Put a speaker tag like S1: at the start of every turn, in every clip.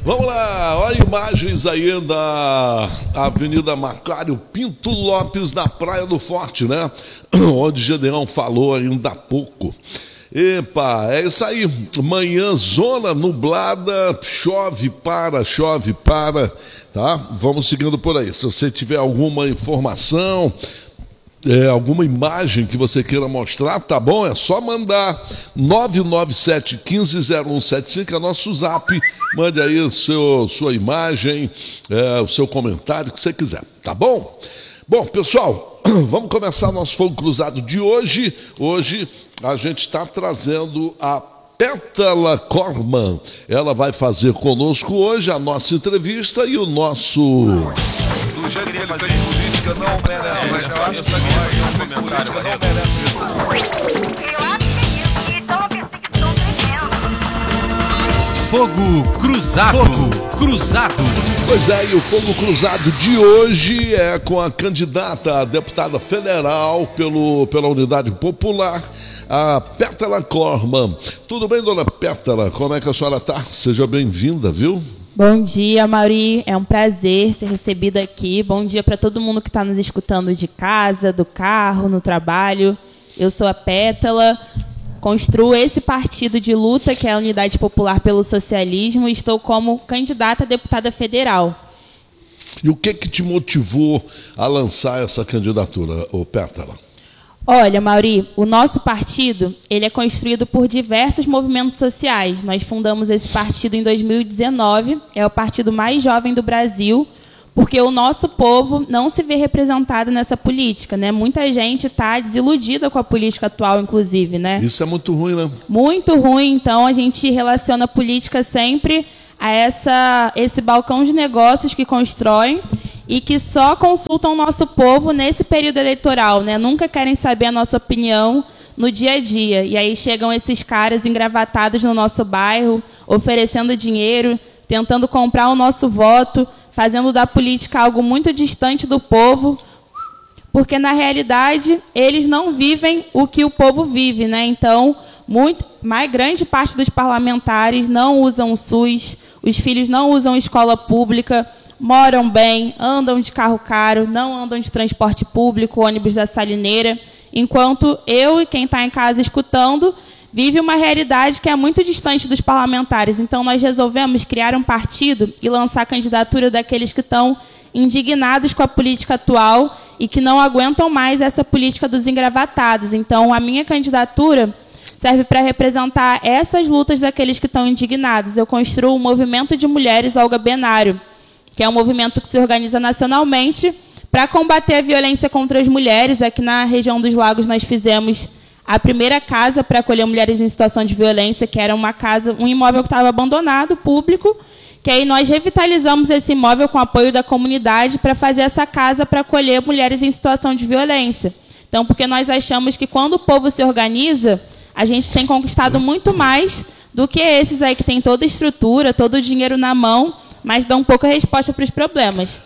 S1: Vamos lá, olha imagens aí da Avenida Macário Pinto Lopes, na Praia do Forte, né? Onde Gedeão falou ainda há pouco. Epa, é isso aí, manhã zona nublada, chove para, tá? Vamos seguindo por aí. Se você tiver alguma informação, alguma imagem que você queira mostrar, tá bom? É só mandar 997-150175, é nosso zap. Mande aí sua imagem, o seu comentário, o que você quiser, tá bom? Bom, pessoal, vamos começar nosso Fogo Cruzado de hoje. Hoje a gente está trazendo a Pétala Corman. Ela vai fazer conosco hoje a nossa entrevista e o nosso...
S2: Do jeito que ele fez política, não merece. Mas eu acho que política não merece.
S3: Fogo Cruzado. Fogo Cruzado.
S1: Pois é, e o Fogo Cruzado de hoje é com a candidata a deputada federal pela Unidade Popular, a Pétala Corman. Tudo bem, dona Pétala? Como é que a senhora está? Seja bem-vinda, viu?
S4: Bom dia, Mauri. É um prazer ser recebida aqui. Bom dia para todo mundo que está nos escutando de casa, do carro, no trabalho. Eu sou a Pétala, construo esse partido de luta, que é a Unidade Popular pelo Socialismo, e estou como candidata a deputada federal.
S1: E o que te motivou a lançar essa candidatura, Pétala?
S4: Olha, Mauri, o nosso partido ele é construído por diversos movimentos sociais. Nós fundamos esse partido em 2019, é o partido mais jovem do Brasil, porque o nosso povo não se vê representado nessa política, né? Muita gente está desiludida com a política atual, inclusive, né?
S1: Isso é muito ruim, né?
S4: Muito ruim, então a gente relaciona a política sempre a esse balcão de negócios que constroem e que só consultam o nosso povo nesse período eleitoral, né? Nunca querem saber a nossa opinião no dia a dia. E aí chegam esses caras engravatados no nosso bairro, oferecendo dinheiro, tentando comprar o nosso voto, fazendo da política algo muito distante do povo, porque, na realidade, eles não vivem o que o povo vive, né? Então, grande parte dos parlamentares não usam o SUS, os filhos não usam escola pública, moram bem, andam de carro caro, não andam de transporte público, ônibus da Salineira, enquanto eu e quem está em casa escutando vive uma realidade que é muito distante dos parlamentares. Então, nós resolvemos criar um partido e lançar a candidatura daqueles que estão indignados com a política atual e que não aguentam mais essa política dos engravatados. Então, a minha candidatura serve para representar essas lutas daqueles que estão indignados. Eu construo o Movimento de Mulheres Olga Benário, que é um movimento que se organiza nacionalmente para combater a violência contra as mulheres. Aqui na região dos Lagos nós fizemos a primeira casa para acolher mulheres em situação de violência, que era um imóvel que estava abandonado, público, que aí nós revitalizamos esse imóvel com apoio da comunidade para fazer essa casa para acolher mulheres em situação de violência. Então, porque nós achamos que quando o povo se organiza, a gente tem conquistado muito mais do que esses aí que têm toda a estrutura, todo o dinheiro na mão, mas dão pouca resposta para os problemas.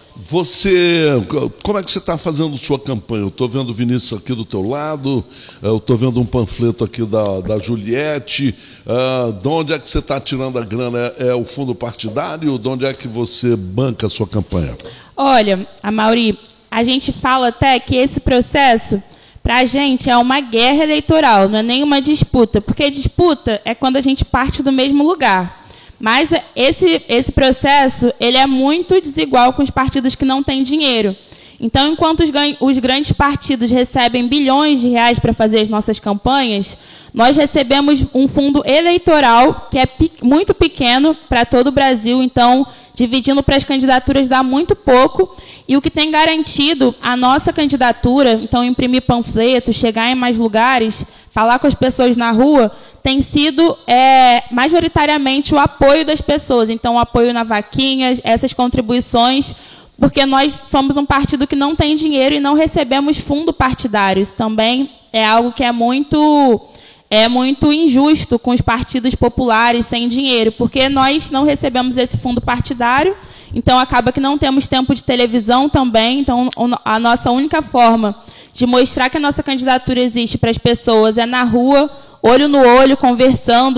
S1: Como é que você está fazendo sua campanha? Eu estou vendo o Vinícius aqui do teu lado, eu estou vendo um panfleto aqui da Juliette. De onde é que você está tirando a grana? É o fundo partidário? De onde é que você banca a sua campanha?
S4: Olha, Mauri, a gente fala até que esse processo, para a gente, é uma guerra eleitoral, não é nenhuma disputa, porque disputa é quando a gente parte do mesmo lugar. Mas esse processo ele é muito desigual com os partidos que não têm dinheiro. Então, enquanto os grandes partidos recebem bilhões de reais para fazer as nossas campanhas, nós recebemos um fundo eleitoral que é muito pequeno para todo o Brasil. Então, dividindo para as candidaturas dá muito pouco. E o que tem garantido a nossa candidatura, então imprimir panfletos, chegar em mais lugares, falar com as pessoas na rua, tem sido majoritariamente o apoio das pessoas. Então, o apoio na vaquinha, essas contribuições, porque nós somos um partido que não tem dinheiro e não recebemos fundo partidário. Isso também é algo que é muito injusto com os partidos populares sem dinheiro, porque nós não recebemos esse fundo partidário, então acaba que não temos tempo de televisão também. Então, a nossa única forma de mostrar que a nossa candidatura existe para as pessoas é na rua, olho no olho, conversando.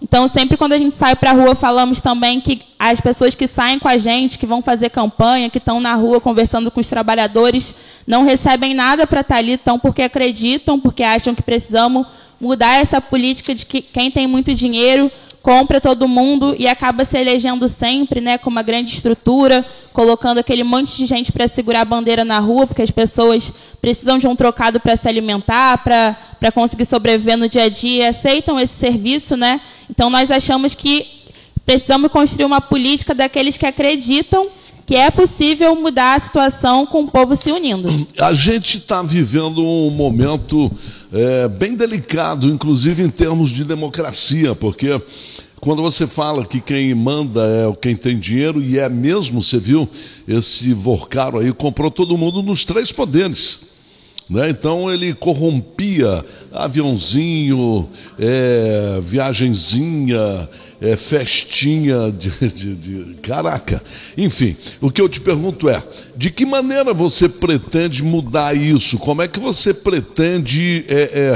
S4: Então, sempre quando a gente sai para a rua, falamos também que as pessoas que saem com a gente, que vão fazer campanha, que estão na rua conversando com os trabalhadores, não recebem nada para estar ali, então, porque acreditam, porque acham que precisamos mudar essa política de que quem tem muito dinheiro compra todo mundo e acaba se elegendo sempre, né, com uma grande estrutura, colocando aquele monte de gente para segurar a bandeira na rua, porque as pessoas precisam de um trocado para se alimentar, para conseguir sobreviver no dia a dia, e aceitam esse serviço, né? Então, nós achamos que precisamos construir uma política daqueles que acreditam que é possível mudar a situação com o povo se unindo.
S1: A gente está vivendo um momento bem delicado, inclusive em termos de democracia, porque quando você fala que quem manda é quem tem dinheiro, e é mesmo, você viu, esse Vorcaro aí comprou todo mundo nos 3 poderes. Né? Então ele corrompia aviãozinho, viagenzinha, festinha de... Caraca! Enfim, o que eu te pergunto é, de que maneira você pretende mudar isso? Como é que você pretende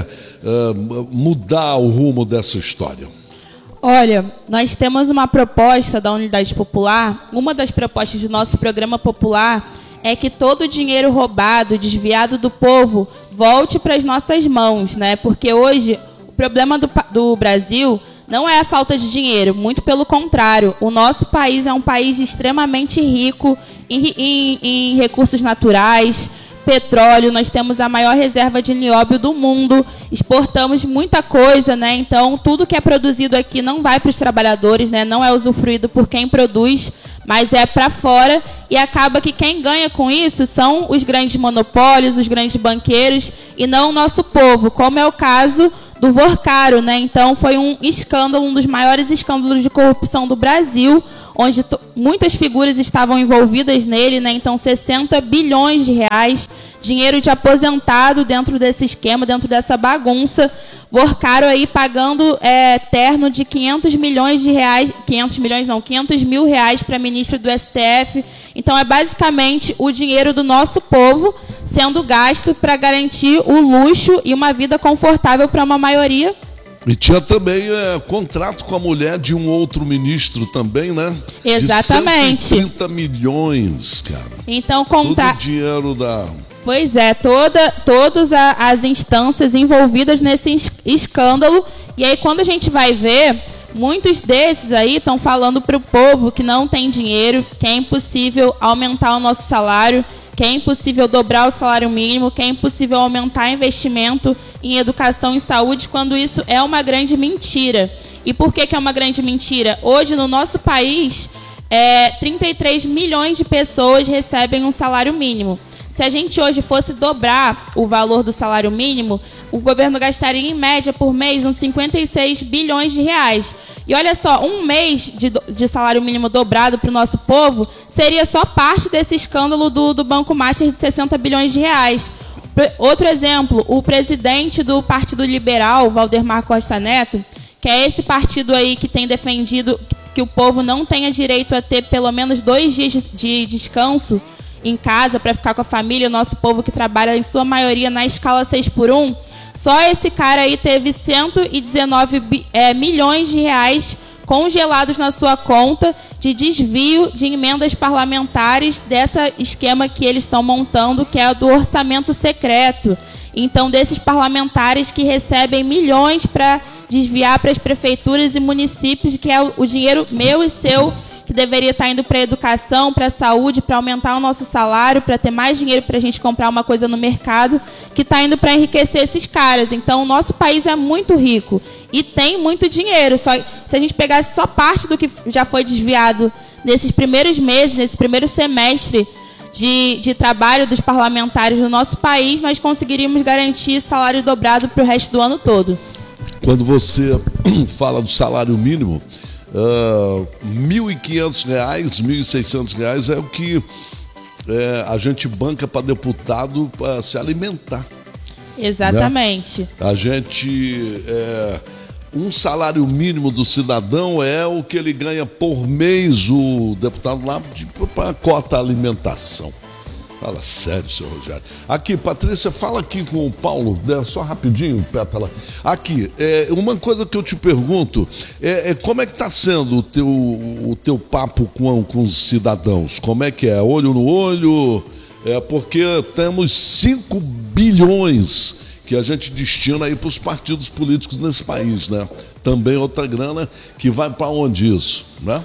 S1: mudar o rumo dessa história?
S4: Olha, nós temos uma proposta da Unidade Popular, uma das propostas do nosso programa popular é que todo o dinheiro roubado, desviado do povo, volte para as nossas mãos, né? Porque hoje o problema do Brasil não é a falta de dinheiro, muito pelo contrário. O nosso país é um país extremamente rico em recursos naturais, petróleo, nós temos a maior reserva de nióbio do mundo, exportamos muita coisa, né? Então, tudo que é produzido aqui não vai para os trabalhadores, né? Não é usufruído por quem produz, mas é para fora, e acaba que quem ganha com isso são os grandes monopólios, os grandes banqueiros, e não o nosso povo, como é o caso do Vorcaro, né? Então, foi um escândalo, um dos maiores escândalos de corrupção do Brasil, onde muitas figuras estavam envolvidas nele, né? Então, 60 bilhões de reais, dinheiro de aposentado dentro desse esquema, dentro dessa bagunça. Vorcaro aí pagando terno de 500 milhões de reais, 500 mil reais para ministro do STF. Então, é basicamente o dinheiro do nosso povo sendo gasto para garantir o luxo e uma vida confortável para uma maioria.
S1: E tinha também contrato com a mulher de um outro ministro também, né?
S4: Exatamente.
S1: De 130 milhões, cara.
S4: Então,
S1: todo o dinheiro da...
S4: Pois é, todas as instâncias envolvidas nesse escândalo. E aí, quando a gente vai ver, muitos desses aí estão falando para o povo que não tem dinheiro, que é impossível aumentar o nosso salário, que é impossível dobrar o salário mínimo, que é impossível aumentar investimento em educação e saúde, quando isso é uma grande mentira. E por que é uma grande mentira? Hoje, no nosso país, 33 milhões de pessoas recebem um salário mínimo. Se a gente hoje fosse dobrar o valor do salário mínimo, o governo gastaria, em média, por mês, uns 56 bilhões de reais. E olha só, um mês de salário mínimo dobrado para o nosso povo seria só parte desse escândalo do Banco Master de 60 bilhões de reais. Outro exemplo, o presidente do Partido Liberal, Valdemar Costa Neto, que é esse partido aí que tem defendido que o povo não tenha direito a ter pelo menos 2 dias de descanso em casa para ficar com a família, o nosso povo que trabalha em sua maioria na escala 6x1, só esse cara aí teve 119 milhões de reais congelados na sua conta de desvio de emendas parlamentares desse esquema que eles estão montando, que é o do orçamento secreto. Então, desses parlamentares que recebem milhões para desviar para as prefeituras e municípios, que é o dinheiro meu e seu, que deveria estar indo para a educação, para a saúde, para aumentar o nosso salário, para ter mais dinheiro para a gente comprar uma coisa no mercado, que está indo para enriquecer esses caras. Então, o nosso país é muito rico e tem muito dinheiro. Só, se a gente pegasse só parte do que já foi desviado nesses primeiros meses, nesse primeiro semestre de trabalho dos parlamentares do nosso país, nós conseguiríamos garantir salário dobrado para o resto do ano todo.
S1: Quando você fala do salário mínimo, R$1.500, R$1.600 é o que a gente banca para deputado para se alimentar.
S4: Exatamente.
S1: Né? A gente... um salário mínimo do cidadão é o que ele ganha por mês, o deputado lá, para a cota alimentação. Fala sério, seu Rogério. Aqui, Patrícia, fala aqui com o Paulo, só rapidinho, Pétala. Aqui, uma coisa que eu te pergunto, como é que está sendo o teu papo com os cidadãos? Como é que é? Olho no olho? Porque temos 5 bilhões que a gente destina aí para os partidos políticos nesse país, né? Também outra grana que vai para onde isso, né?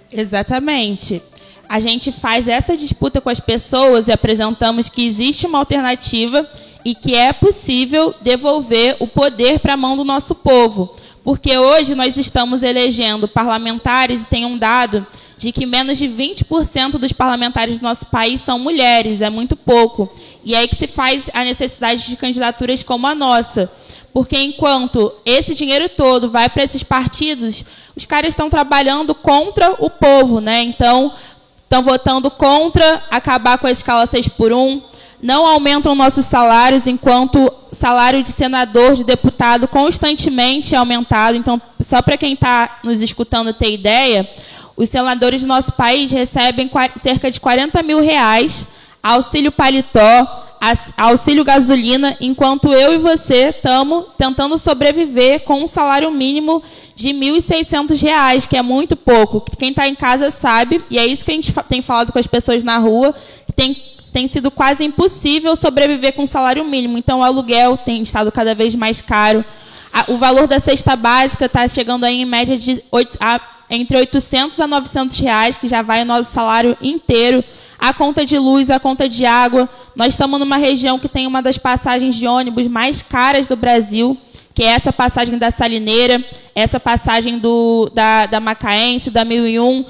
S4: Exatamente. A gente faz essa disputa com as pessoas e apresentamos que existe uma alternativa e que é possível devolver o poder para a mão do nosso povo. Porque hoje nós estamos elegendo parlamentares e tem um dado de que menos de 20% dos parlamentares do nosso país são mulheres, é muito pouco. E é aí que se faz a necessidade de candidaturas como a nossa. Porque enquanto esse dinheiro todo vai para esses partidos, os caras estão trabalhando contra o povo, né? Então, estão votando contra acabar com a escala 6x1, não aumentam nossos salários, enquanto o salário de senador, de deputado, constantemente é aumentado. Então, só para quem está nos escutando ter ideia, os senadores do nosso país recebem cerca de R$40 mil, auxílio paletó, auxílio gasolina, enquanto eu e você estamos tentando sobreviver com um salário mínimo de R$1.600, que é muito pouco. Quem está em casa sabe, e é isso que a gente tem falado com as pessoas na rua, que tem sido quase impossível sobreviver com um salário mínimo. Então, o aluguel tem estado cada vez mais caro. O valor da cesta básica está chegando aí em média de entre R$800 a R$900, que já vai o nosso salário inteiro. A conta de luz, a conta de água. Nós estamos numa região que tem uma das passagens de ônibus mais caras do Brasil, que é essa passagem da Salineira, essa passagem da Macaense, da 1001,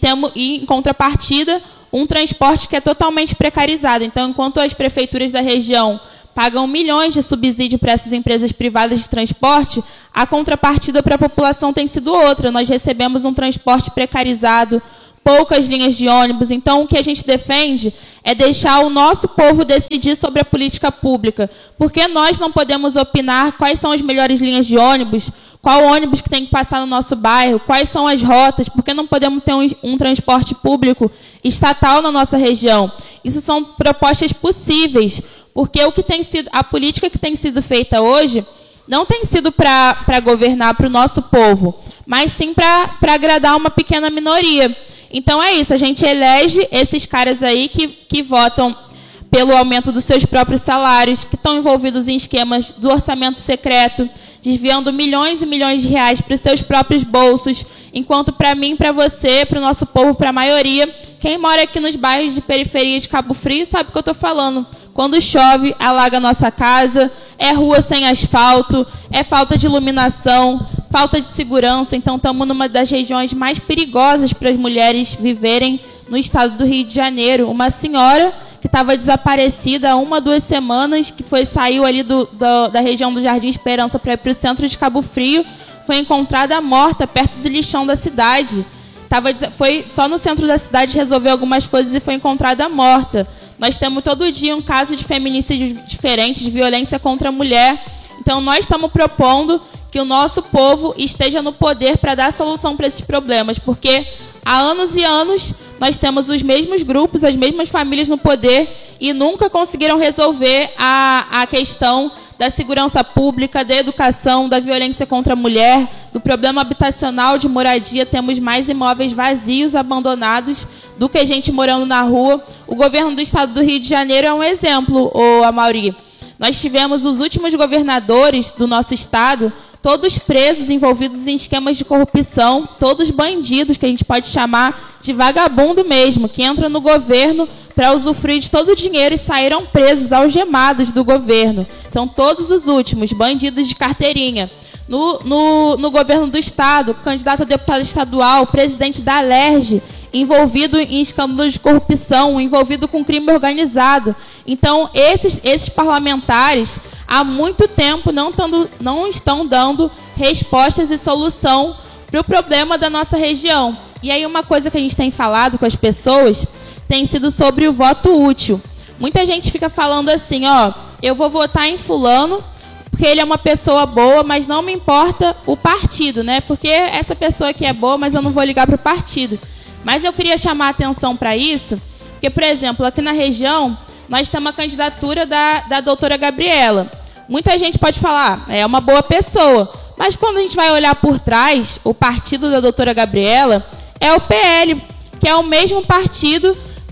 S4: e em contrapartida, um transporte que é totalmente precarizado. Então, enquanto as prefeituras da região pagam milhões de subsídio para essas empresas privadas de transporte, a contrapartida para a população tem sido outra. Nós recebemos um transporte precarizado, poucas linhas de ônibus. Então, o que a gente defende é deixar o nosso povo decidir sobre a política pública. Porque nós não podemos opinar quais são as melhores linhas de ônibus, qual ônibus que tem que passar no nosso bairro, quais são as rotas, porque não podemos ter um transporte público estatal na nossa região. Isso são propostas possíveis, porque a política que tem sido feita hoje não tem sido para governar para o nosso povo, mas sim para agradar uma pequena minoria. Então é isso, a gente elege esses caras aí que votam pelo aumento dos seus próprios salários, que estão envolvidos em esquemas do orçamento secreto, desviando milhões e milhões de reais para os seus próprios bolsos, enquanto para mim, para você, para o nosso povo, para a maioria, quem mora aqui nos bairros de periferia de Cabo Frio sabe o que eu estou falando. Quando chove, alaga a nossa casa, é rua sem asfalto, é falta de iluminação, falta de segurança. Então, estamos numa das regiões mais perigosas para as mulheres viverem no estado do Rio de Janeiro. Uma senhora que estava desaparecida há 1 a 2 semanas, que saiu ali da região do Jardim Esperança para ir para o centro de Cabo Frio, foi encontrada morta perto do lixão da cidade. Foi só no centro da cidade resolver algumas coisas e foi encontrada morta. Nós temos todo dia um caso de feminicídio diferente, de violência contra a mulher. Então, nós estamos propondo que o nosso povo esteja no poder para dar solução para esses problemas, porque há anos e anos nós temos os mesmos grupos, as mesmas famílias no poder e nunca conseguiram resolver a questão da segurança pública, da educação, da violência contra a mulher, do problema habitacional de moradia. Temos mais imóveis vazios, abandonados, do que gente morando na rua. O governo do estado do Rio de Janeiro é um exemplo, Amaury. Nós tivemos os últimos governadores do nosso estado, todos presos, envolvidos em esquemas de corrupção, todos bandidos, que a gente pode chamar de vagabundo mesmo, que entram no governo para usufruir de todo o dinheiro e saíram presos, algemados do governo. Então, todos os últimos, bandidos de carteirinha. No governo do estado, candidato a deputado estadual, presidente da Alerj, envolvido em escândalos de corrupção, envolvido com crime organizado. Então, esses parlamentares, há muito tempo, não estão dando respostas e solução para o problema da nossa região. E aí, uma coisa que a gente tem falado com as pessoas tem sido sobre o voto útil. Muita gente fica falando assim, eu vou votar em fulano porque ele é uma pessoa boa, mas não me importa o partido, né? Porque essa pessoa aqui é boa, mas eu não vou ligar para o partido. Mas eu queria chamar a atenção para isso, porque, por exemplo, aqui na região, nós temos a candidatura da doutora Gabriela. Muita gente pode falar, é uma boa pessoa, mas quando a gente vai olhar por trás, o partido da doutora Gabriela é o PL, que é o mesmo partido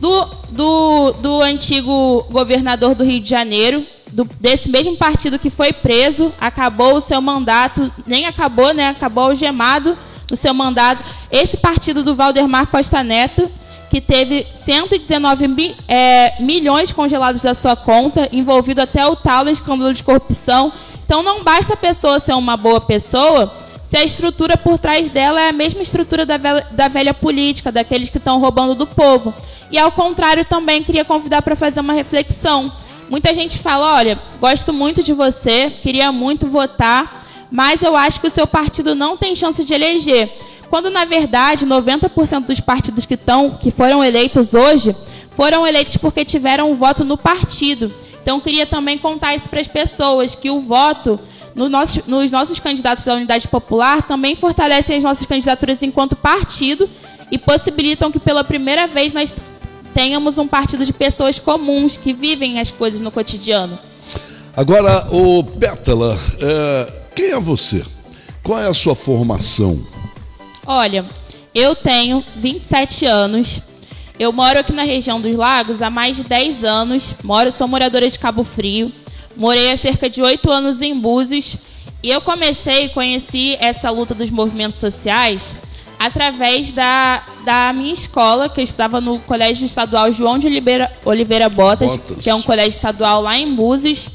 S4: do antigo governador do Rio de Janeiro, desse mesmo partido que foi preso, acabou o seu mandato, nem acabou, né? Acabou algemado no seu mandato. Esse partido do Valdemar Costa Neto, que teve 119 milhões congelados da sua conta, envolvido até o talo em escândalo de corrupção. Então não basta a pessoa ser uma boa pessoa, se a estrutura por trás dela é a mesma estrutura da velha política, daqueles que estão roubando do povo. E ao contrário também, queria convidar para fazer uma reflexão. Muita gente fala, olha, gosto muito de você, queria muito votar, mas eu acho que o seu partido não tem chance de eleger. Quando, na verdade, 90% dos partidos que foram eleitos hoje, foram eleitos porque tiveram um voto no partido. Então, queria também contar isso para as pessoas, que o voto nos nossos candidatos da Unidade Popular também fortalecem as nossas candidaturas enquanto partido e possibilitam que, pela primeira vez, nós tenhamos um partido de pessoas comuns que vivem as coisas no cotidiano.
S1: Agora, ô Pétala, quem é você? Qual é a sua formação?
S4: Olha, eu tenho 27 anos, eu moro aqui na região dos Lagos há mais de 10 anos, sou moradora de Cabo Frio, morei há cerca de 8 anos em Búzios e eu conheci essa luta dos movimentos sociais através da minha escola, que eu estudava no Colégio Estadual João de Oliveira Botas, que é um colégio estadual lá em Búzios,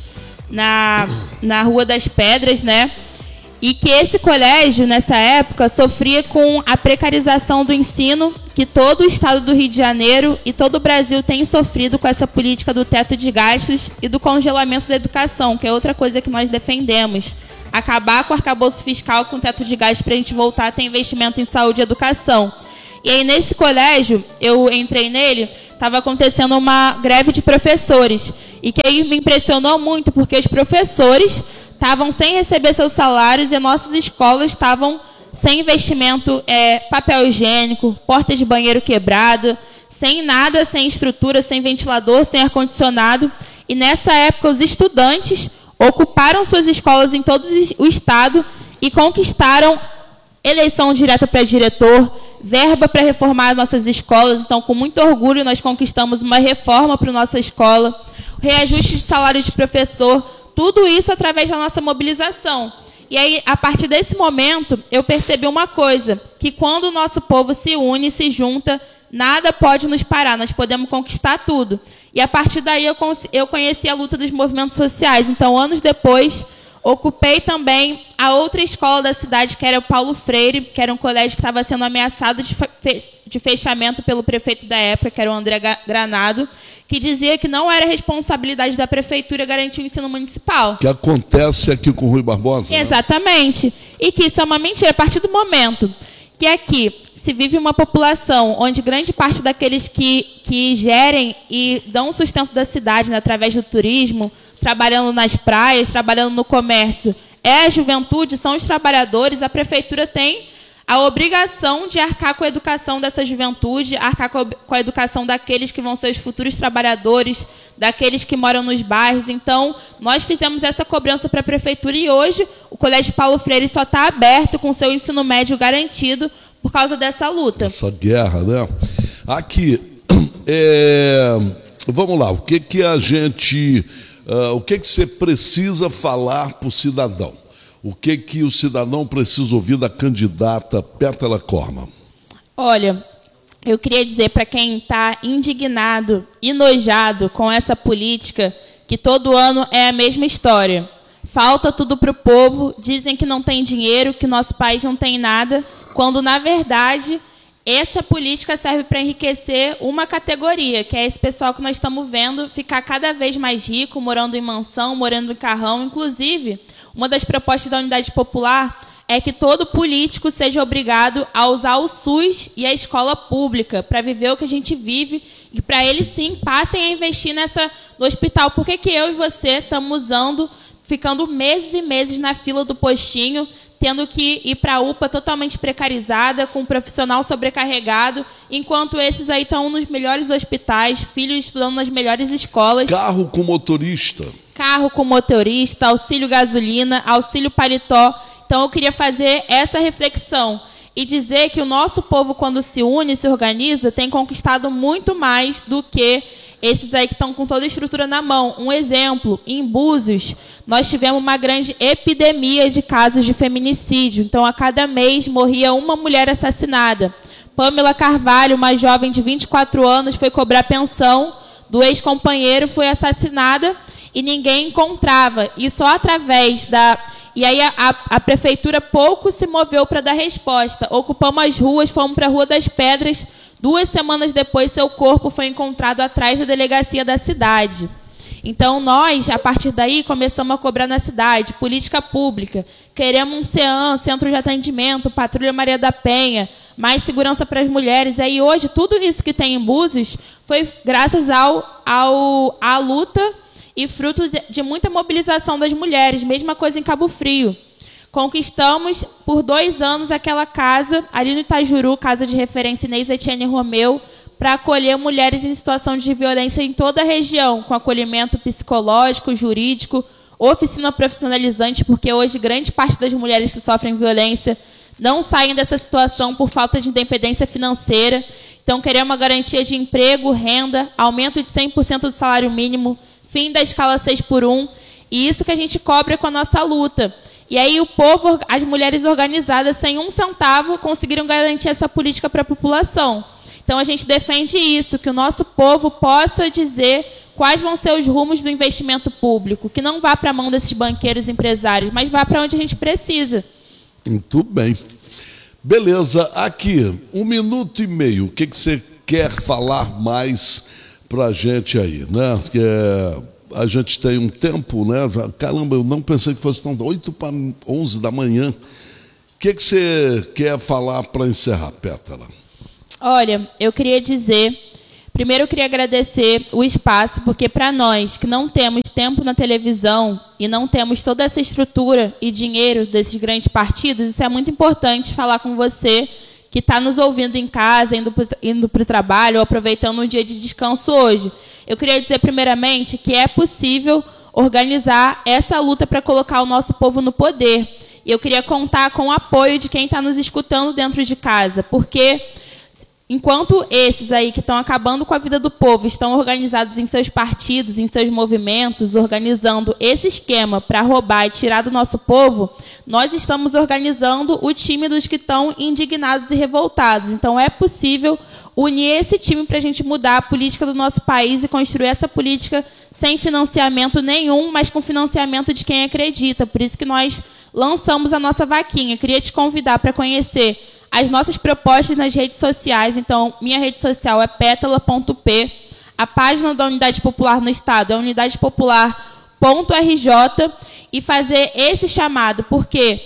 S4: na Rua das Pedras, né? E que esse colégio, nessa época, sofria com a precarização do ensino, que todo o estado do Rio de Janeiro e todo o Brasil tem sofrido com essa política do teto de gastos e do congelamento da educação, que é outra coisa que nós defendemos. Acabar com o arcabouço fiscal com o teto de gastos para a gente voltar a ter investimento em saúde e educação. E aí, nesse colégio, eu entrei nele, estava acontecendo uma greve de professores. E que aí me impressionou muito, porque os professores estavam sem receber seus salários e nossas escolas estavam sem investimento, papel higiênico, porta de banheiro quebrada, sem nada, sem estrutura, sem ventilador, sem ar-condicionado. E nessa época os estudantes ocuparam suas escolas em todo o estado e conquistaram eleição direta para diretor, verba para reformar nossas escolas. Então, com muito orgulho, nós conquistamos uma reforma para a nossa escola, reajuste de salário de professor, tudo isso através da nossa mobilização. E aí, a partir desse momento, eu percebi uma coisa, que quando o nosso povo se une, se junta, nada pode nos parar, nós podemos conquistar tudo. E a partir daí eu conheci a luta dos movimentos sociais. Então, anos depois, ocupei também a outra escola da cidade, que era o Paulo Freire, que era um colégio que estava sendo ameaçado de fechamento pelo prefeito da época, que era o André Granado, que dizia que não era responsabilidade da prefeitura garantir o ensino municipal.
S1: Que acontece aqui com o Rui Barbosa.
S4: Exatamente. Né? E que isso é uma mentira. A partir do momento que aqui se vive uma população onde grande parte daqueles que gerem e dão sustento da cidade, né, através do turismo, trabalhando nas praias, trabalhando no comércio, é a juventude, são os trabalhadores, a prefeitura tem a obrigação de arcar com a educação dessa juventude, arcar com a educação daqueles que vão ser os futuros trabalhadores, daqueles que moram nos bairros. Então, nós fizemos essa cobrança para a prefeitura e hoje o Colégio Paulo Freire só está aberto com seu ensino médio garantido por causa dessa luta.
S1: Essa guerra, né? Aqui, vamos lá, o que a gente... o que você precisa falar para o cidadão? O que o cidadão precisa ouvir da candidata Pétala Corman?
S4: Olha, eu queria dizer para quem está indignado, enojado com essa política, que todo ano é a mesma história. Falta tudo para o povo, dizem que não tem dinheiro, que nosso país não tem nada, quando, na verdade, essa política serve para enriquecer uma categoria, que é esse pessoal que nós estamos vendo ficar cada vez mais rico, morando em mansão, morando em carrão. Inclusive, uma das propostas da Unidade Popular é que todo político seja obrigado a usar o SUS e a escola pública para viver o que a gente vive e para eles, sim, passem a investir no hospital. Por que eu e você estamos ficando meses e meses na fila do postinho, tendo que ir para a UPA totalmente precarizada, com um profissional sobrecarregado, enquanto esses aí estão nos melhores hospitais, filhos estudando nas melhores escolas.
S1: Carro com motorista.
S4: Carro com motorista, auxílio gasolina, auxílio paletó. Então eu queria fazer essa reflexão e dizer que o nosso povo, quando se une, se organiza, tem conquistado muito mais do que esses aí que estão com toda a estrutura na mão. Um exemplo, em Búzios, nós tivemos uma grande epidemia de casos de feminicídio. Então, a cada mês morria uma mulher assassinada. Pamela Carvalho, uma jovem de 24 anos, foi cobrar pensão do ex-companheiro, foi assassinada e ninguém encontrava. E só através da... E aí a prefeitura pouco se moveu para dar resposta. Ocupamos as ruas, fomos para a Rua das Pedras. 2 semanas depois, seu corpo foi encontrado atrás da delegacia da cidade. Então, nós, a partir daí, começamos a cobrar na cidade, política pública. Queremos um CEAM, Centro de Atendimento, Patrulha Maria da Penha, mais segurança para as mulheres. E aí, hoje, tudo isso que tem em Búzios foi graças à luta e fruto de muita mobilização das mulheres. Mesma coisa em Cabo Frio. Conquistamos, por 2 anos, aquela casa, ali no Itajuru, casa de referência Inês Etienne Romeu, para acolher mulheres em situação de violência em toda a região, com acolhimento psicológico, jurídico, oficina profissionalizante, porque hoje grande parte das mulheres que sofrem violência não saem dessa situação por falta de independência financeira. Então, queremos uma garantia de emprego, renda, aumento de 100% do salário mínimo, fim da escala 6x1, e isso que a gente cobra com a nossa luta. E aí o povo, as mulheres organizadas, sem 1 centavo, conseguiram garantir essa política para a população. Então a gente defende isso, que o nosso povo possa dizer quais vão ser os rumos do investimento público, que não vá para a mão desses banqueiros empresários, mas vá para onde a gente precisa.
S1: Muito bem. Beleza, aqui, 1 minuto e meio. O que você quer falar mais para a gente aí, né? Que a gente tem um tempo, né? Caramba, eu não pensei que fosse tão 8 para 11 da manhã. O que você quer falar para encerrar, Pétala?
S4: Olha, eu queria dizer... Primeiro, eu queria agradecer o espaço, porque para nós que não temos tempo na televisão e não temos toda essa estrutura e dinheiro desses grandes partidos, isso é muito importante falar com você que está nos ouvindo em casa, indo para o trabalho ou aproveitando um dia de descanso hoje. Eu queria dizer, primeiramente, que é possível organizar essa luta para colocar o nosso povo no poder. E eu queria contar com o apoio de quem está nos escutando dentro de casa, porque enquanto esses aí que estão acabando com a vida do povo estão organizados em seus partidos, em seus movimentos, organizando esse esquema para roubar e tirar do nosso povo, nós estamos organizando o time dos que estão indignados e revoltados. Então é possível unir esse time para a gente mudar a política do nosso país e construir essa política sem financiamento nenhum, mas com financiamento de quem acredita. Por isso que nós lançamos a nossa vaquinha. Queria te convidar para conhecer as nossas propostas nas redes sociais. Então, minha rede social é pétala.p. A página da Unidade Popular no Estado é unidadepopular.rj. E fazer esse chamado, porque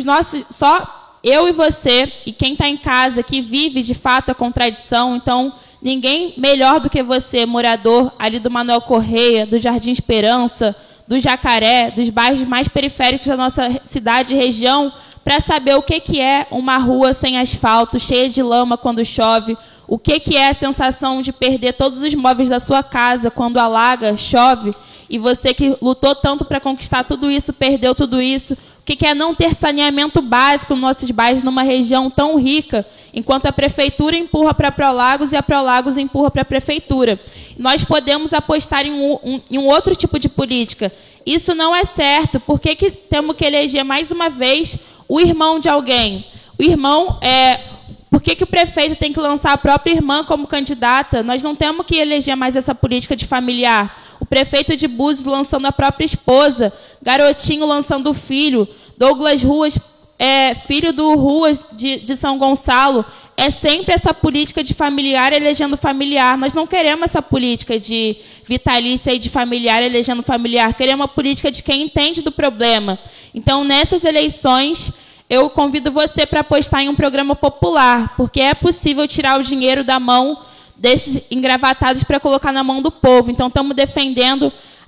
S4: só eu e você, e quem está em casa, que vive de fato a contradição, então ninguém melhor do que você, morador ali do Manuel Correia, do Jardim Esperança, do Jacaré, dos bairros mais periféricos da nossa cidade e região, para saber o que é uma rua sem asfalto, cheia de lama quando chove, o que é a sensação de perder todos os móveis da sua casa quando alaga, chove, e você que lutou tanto para conquistar tudo isso, perdeu tudo isso. O que é não ter saneamento básico nos nossos bairros, numa região tão rica, enquanto a prefeitura empurra para a Prolagos e a Prolagos empurra para a prefeitura. Nós podemos apostar em um outro tipo de política. Isso não é certo. Por que temos que eleger mais uma vez o irmão de alguém? O irmão Por que o prefeito tem que lançar a própria irmã como candidata? Nós não temos que eleger mais essa política de familiar. O prefeito de Búzios lançando a própria esposa, Garotinho lançando o filho, Douglas Ruas, filho do Ruas de São Gonçalo. É sempre essa política de familiar elegendo familiar. Nós não queremos essa política de vitalícia e de familiar elegendo familiar. Queremos uma política de quem entende do problema. Então, nessas eleições, eu convido você para apostar em um programa popular, porque é possível tirar o dinheiro da mão desses engravatados para colocar na mão do povo. Então, estamos defendendo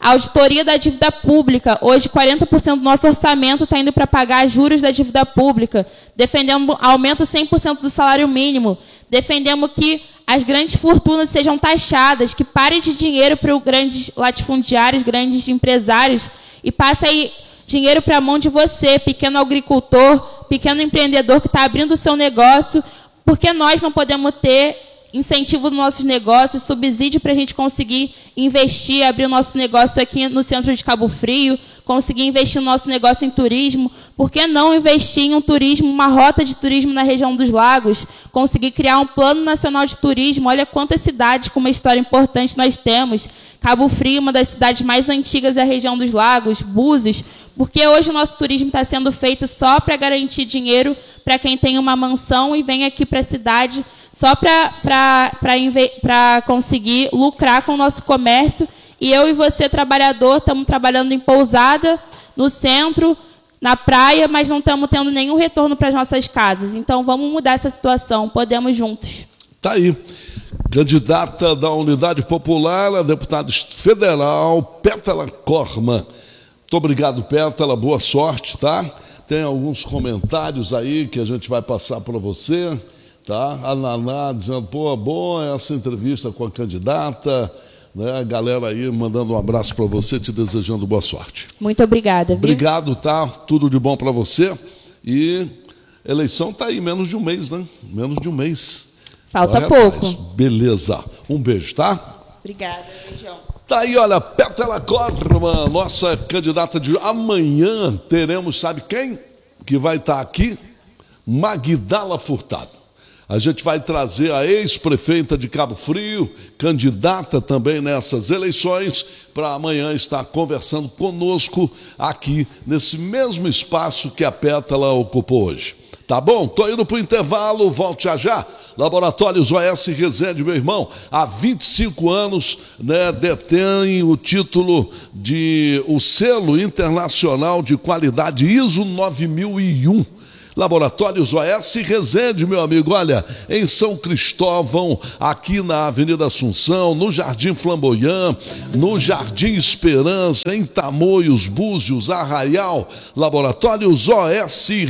S4: A auditoria da dívida pública. Hoje, 40% do nosso orçamento está indo para pagar juros da dívida pública. Defendemos aumento 100% do salário mínimo. Defendemos que as grandes fortunas sejam taxadas, que parem de dinheiro para os grandes latifundiários, grandes empresários, e passe aí dinheiro para a mão de você, pequeno agricultor, pequeno empreendedor que está abrindo o seu negócio, porque nós não podemos ter incentivo nos nossos negócios, subsídio para a gente conseguir investir, abrir o nosso negócio aqui no centro de Cabo Frio, conseguir investir no nosso negócio em turismo. Por que não investir em um turismo, uma rota de turismo na região dos lagos? Conseguir criar um plano nacional de turismo. Olha quantas cidades com uma história importante nós temos. Cabo Frio, uma das cidades mais antigas da região dos lagos, Búzios. Porque hoje o nosso turismo está sendo feito só para garantir dinheiro para quem tem uma mansão e vem aqui para a cidade só para conseguir lucrar com o nosso comércio. E eu e você, trabalhador, estamos trabalhando em pousada, no centro, na praia, mas não estamos tendo nenhum retorno para as nossas casas. Então, vamos mudar essa situação. Podemos juntos.
S1: Tá aí. Candidata da Unidade Popular, a deputada federal, Pétala Corman. Muito obrigado, Pétala. Boa sorte, tá? Tem alguns comentários aí que a gente vai passar para você, tá? A Naná dizendo, pô, boa essa entrevista com a candidata, né? A galera aí mandando um abraço para você, te desejando boa sorte.
S4: Muito obrigada.
S1: Obrigado, tá? Tudo de bom para você. E eleição tá aí, menos de um mês, né? Menos de um mês.
S4: Falta pouco.
S1: Beleza. Um beijo, tá?
S4: Obrigada, beijão.
S1: Tá aí, olha, Pétala Corman, nossa candidata de... Amanhã teremos, sabe quem que vai estar aqui? Magdala Furtado. A gente vai trazer a ex-prefeita de Cabo Frio, candidata também nessas eleições, para amanhã estar conversando conosco aqui nesse mesmo espaço que a Pétala ocupou hoje. Tá bom? Tô indo pro intervalo, volte já. Laboratórios OS Resende, meu irmão, há 25 anos, né, detém o título de o selo internacional de qualidade ISO 9001. Laboratórios OS Resende, meu amigo, olha, em São Cristóvão, aqui na Avenida Assunção, no Jardim Flamboyant, no Jardim Esperança, em Tamoios, Búzios, Arraial, Laboratórios OS